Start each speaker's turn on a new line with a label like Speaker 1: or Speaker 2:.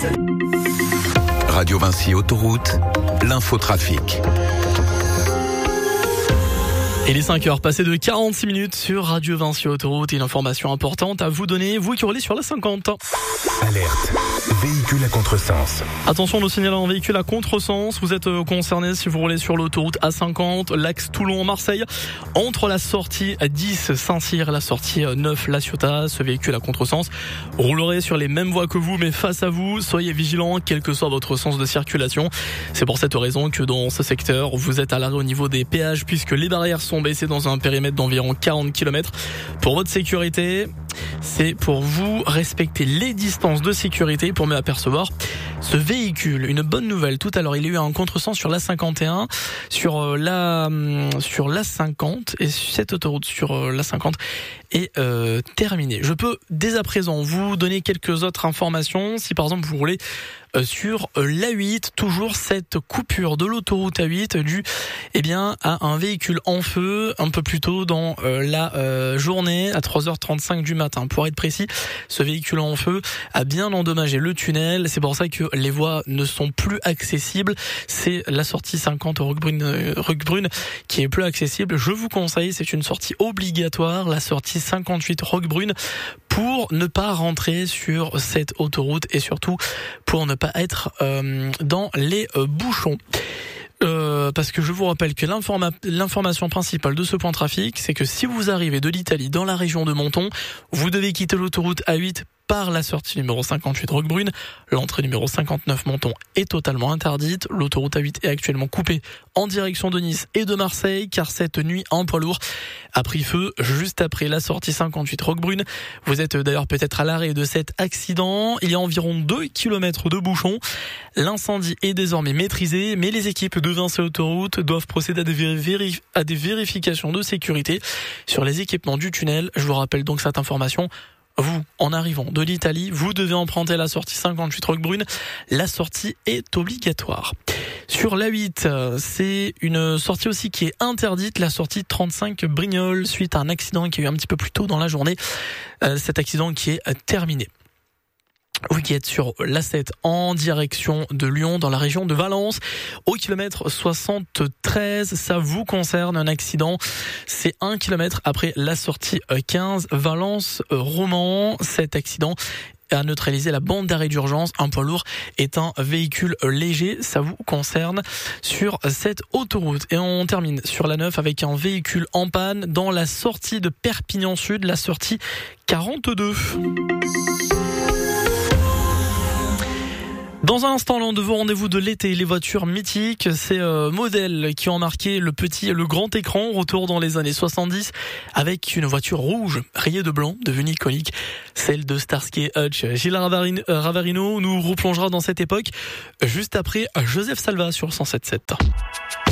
Speaker 1: Radio Vinci Autoroute, l'infotrafic.
Speaker 2: Il est 5h, passé de 46 minutes sur Radio Vinci Autoroute et une information importante à vous donner, vous qui roulez sur la 50.
Speaker 3: Alerte, véhicule à contresens.
Speaker 2: Attention, nous signalons un véhicule à contresens. Vous êtes concerné si vous roulez sur l'autoroute A50, l'axe Toulon-Marseille, entre la sortie 10 Saint-Cyr et la sortie 9 La Ciotat. Ce véhicule à contresens roulerait sur les mêmes voies que vous, mais face à vous. Soyez vigilants, quel que soit votre sens de circulation. C'est pour cette raison que dans ce secteur, vous êtes à l'arrêt au niveau des péages, puisque les barrières sont baissées dans un périmètre d'environ 40 km. Pour votre sécurité, c'est pour vous respecter les distances de sécurité pour mieux apercevoir ce véhicule. Une bonne nouvelle, tout à l'heure, il y a eu un contresens sur l'A51, sur la 50, et cette autoroute sur la 50 est terminée. Je peux dès à présent vous donner quelques autres informations. Si par exemple vous roulez sur l'A8, toujours cette coupure de l'autoroute A8 due à un véhicule en feu un peu plus tôt dans la journée à 3h35 du matin. Pour être précis, ce véhicule en feu a bien endommagé le tunnel. C'est pour ça que les voies ne sont plus accessibles. C'est la sortie 50 Roquebrune qui est plus accessible. Je vous conseille, c'est une sortie obligatoire, la sortie 58 Roquebrune, pour ne pas rentrer sur cette autoroute et surtout pour ne pas être dans les bouchons. Parce que je vous rappelle que l'information principale de ce point trafic, c'est que si vous arrivez de l'Italie dans la région de Menton, vous devez quitter l'autoroute A8 par la sortie numéro 58 Roquebrune. L'entrée numéro 59 Menton est totalement interdite. L'autoroute A8 est actuellement coupée en direction de Nice et de Marseille, car cette nuit, un poids lourd a pris feu juste après la sortie 58 Roquebrune. Vous êtes d'ailleurs peut-être à l'arrêt de cet accident. Il y a environ 2 km de bouchons. L'incendie est désormais maîtrisé, mais les équipes de Vinci Autoroute doivent procéder à des vérifications de sécurité sur les équipements du tunnel. Je vous rappelle donc cette information. Vous, en arrivant de l'Italie, vous devez emprunter la sortie 58 Roquebrune. La sortie est obligatoire. Sur l'A8, c'est une sortie aussi qui est interdite, la sortie 35 Brignoles, suite à un accident qui a eu un petit peu plus tôt dans la journée. Cet accident qui est terminé. Vous qui êtes sur l'A7 en direction de Lyon, dans la région de Valence, au kilomètre 73, ça vous concerne un accident. C'est 1 kilomètre après la sortie 15 Valence-Romans. Cet accident a neutralisé la bande d'arrêt d'urgence. Un poids lourd est un véhicule léger. Ça vous concerne sur cette autoroute. Et on termine sur la 9 avec un véhicule en panne dans la sortie de Perpignan Sud, la sortie 42. Dans un instant, l'un de vos rendez-vous de l'été, les voitures mythiques, ces modèles qui ont marqué le petit et le grand écran, retour dans les années 70, avec une voiture rouge, rayée de blanc, devenue iconique, celle de Starsky et Hutch. Gilles Ravarino nous replongera dans cette époque, juste après Joseph Salva sur 107.7.